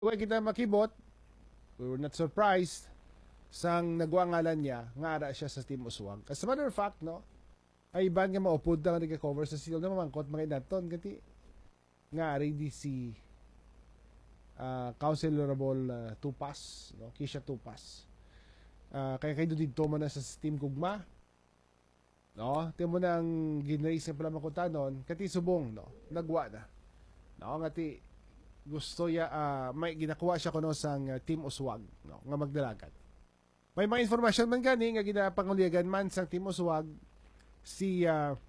Huwag kita makibot, we were not surprised sang nagwangalan niya nga ara siya sa Team Uswag. As a matter of fact, no, ay iban nga maupod na nga cover sa silo na mamangkot mga inaton kati nga ari di si Councilorable Tupas, no, Kisha Tupas. Kaya kayo dito mo na sa Team Gugma, no, tiyan mo na ang ginraise nga pala makutanon, kati subong, no, nagwa na. No, ngati gusto ya may ginakuha siya kuno sang Team Uswag, no, nga magdalagan. May mga informasyon man gani nga ginapanguligan man sang Team Uswag si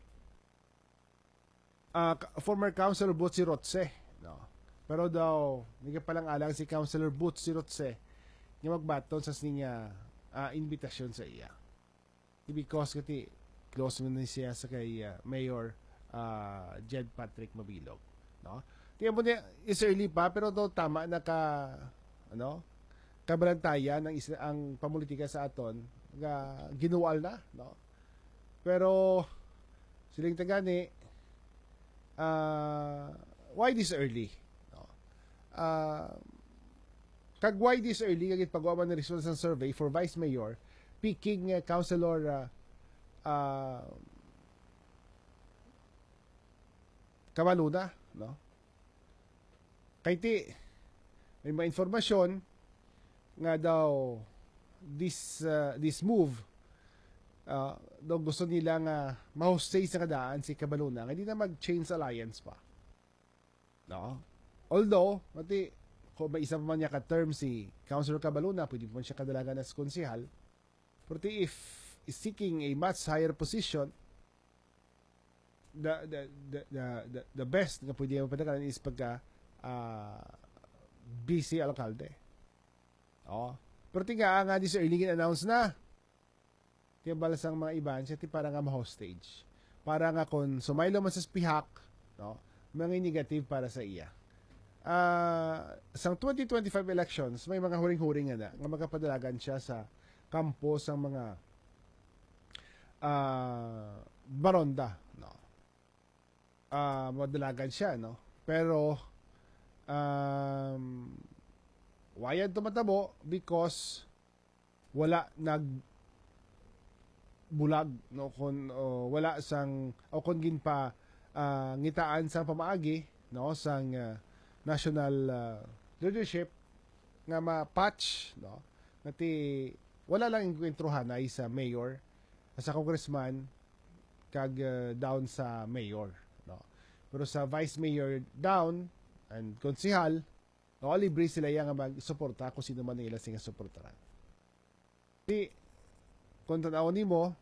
former Councilor Butsi Rotse, no. Pero daw hindi pa lang alang si Councilor Butsi Rotse nga magbaton sa niya invitasyon sa iya. Because kati close man siya sa kay Mayor Jed Patrick Mabilog, no. Tiyan mo niya is early pa pero daw tama na ano kabalantayan ang pamulitika sa aton nga ginuwal na, no. Pero siling tagani why this early, no? Kag why this early kagit pagawa man results ng survey for Vice Mayor picking Councilor Cabaluna, no? Kay ti may mga informasyon nga daw this move daw gusto nila nga ma-hostay sa kadaan si Cabaluna hindi na mag-change alliance pa, no? Although mati kung may isa pa man niya ka-term si Councilor Cabaluna, pwede pa man siya kadalagan as konsihal, pero if is seeking a much higher position, the best nga pwede mapadagalan is pagka busy alkalde. Oh. Pero tinga nga di sa early announce na. Kaya balas ang mga iban siya para nga ma-hostage. Para nga kung sumaylo man sa spihak, no, mga negative para sa iya. Sa 2025 elections, may mga huring-huring nga magkapadalagan siya sa kampo sa mga baronda, no. Madalagan siya, no. Pero wayad tumatabo because wala bulag, no, kun wala sang o kun gin pa ngitaan sang pamaagi, no, sang national leadership nga ma-patch, no, ngati wala lang inkwentrohan ay sa mayor sa congressman kag down sa mayor, no. Pero sa vice mayor down and konsihal, no, libre sila yang mag-suporta kung sino man nila singa suportaran. Di kung tanaw nimo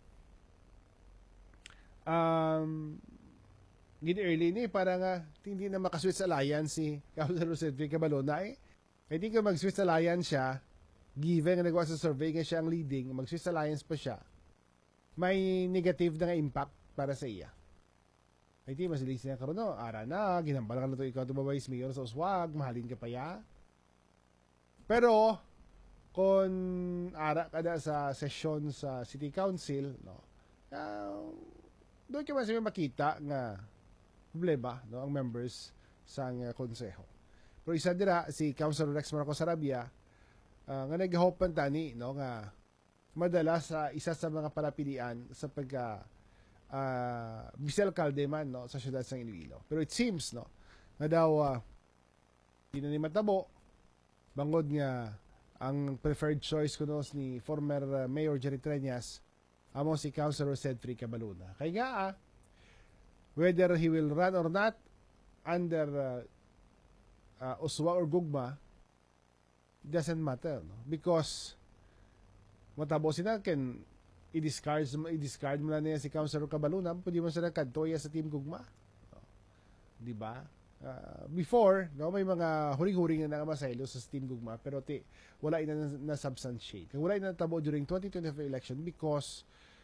gini early ni para nga hindi na makaswitch alliance si Councilor Cedric Cabalona hindi ka mag-switch alliance siya given nga nagawa sa survey nga siya ang leading, mag-switch alliance pa siya, may negative na nga impact para sa iya. Ay di masilis niya karon, no, ara na ginambal ka na to ikaw tumabay mayor sa Uswag, mahalin ka pa ya. Pero kung ara ka na sa session sa City Council, no, doon ka man siya makita nga problema, no, ang members sa konseho. Pero isa dira si Councilor Rex Marcos Sarabia nga nag-hope tani, no, nga madala sa isa sa mga palapilian sa pagka Bisel Caldeman, no, sa syudad ng Iloilo. Pero it seems, no, na daw di na ni matabo bangod nga ang preferred choice kuno ni former Mayor Jerry Treñas amo si Councilor Cedric Cabaluna. Kaya nga whether he will run or not under Uswag or Gugma doesn't matter, no? Because matabo sila ken i-discard mo na niya si Councilor Cabaluna, pwede mo sila kadtoya sa Team Gugma, no? Di ba? Before, no, may mga huring-huring na masaylo sa Team Gugma pero wala ina na substantiate. Wala ina natabo during 2025 election because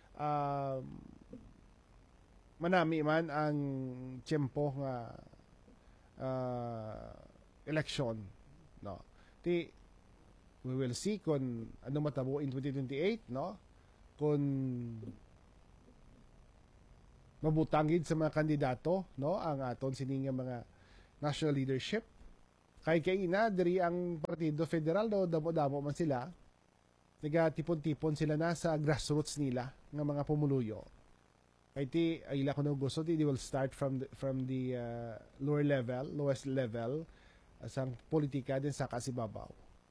manami man ang tiyempo nga election, no. We will see kung ano matabo in 2028, no, kung mabutangid sa mga kandidato, no, ang aton sining mga national leadership Kay kaina, diri ang Partido Federal, do, damo-damo man sila. Nagatipon-tipon sila na sa grassroots nila, ng mga pumuluyo. Kaya ay ila ko na gusto, they will start from the lowest level, sang politika din sa kasibabaw.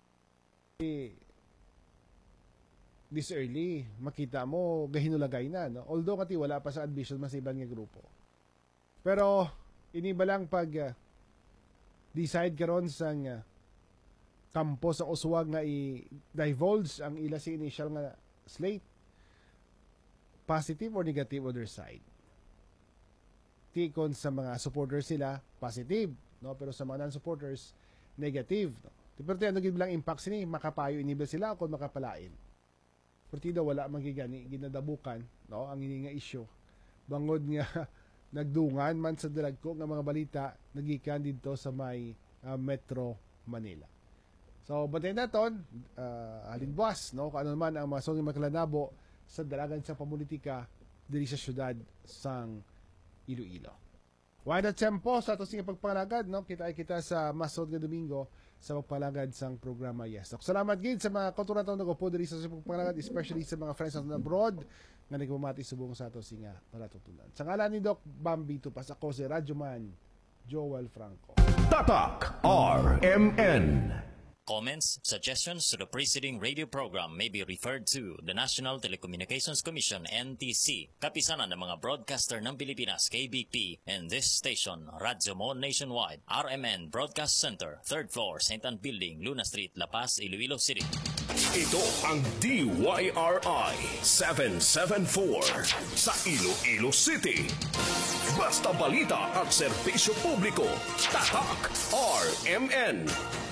This early, makita mo, gahinulagay na, no? Although kati wala pa sa admission mas ibang nga grupo. Pero, iniba lang pag decide karon sang kampo sa uswag nga i-divulge ang ila si initial nga slate, positive or negative on their side. Tikon sa mga supporters sila, positive, no? Pero sa mga non-supporters, negative, no? Pero tayo naging bilang impact sini, makapayo inibel sila kung makapalain. Partido wala magigani, ginadabukan, no? Ang ini nga issue. Bangod nga nagdungan man sa dalagko nga mga balita nagikan dito sa may Metro Manila. So, bantayan naton, halimbawas, no? Kung ano naman ang mga song magkalanabo sa dalagan sa pamulitika diri sa syudad sang Iloilo. Why not tempo sa ato sing pagpalagad, no? Kita sa masod nga Domingo sa pagpalagad sang programa Yes. Salamat gid sa mga konturatong nagopo diri sa pagpalagad, especially sa mga friends on abroad nga nagpamati subong sa ato singa palatutunan. Sa ngalan ni Doc Bambi Tupas, ako si Radyoman Joel Franco. Tatak RMN. Comments, suggestions to the preceding radio program may be referred to the National Telecommunications Commission, NTC, kapisanan ng mga broadcaster ng Pilipinas, KBP, and this station, Radyo Mon Nationwide, RMN Broadcast Center, 3rd floor, St. Anne Building, Luna Street, La Paz, Iloilo City. Ito ang DYRI 774 sa Iloilo City. Basta balita at serbisyo publiko. Tatak RMN.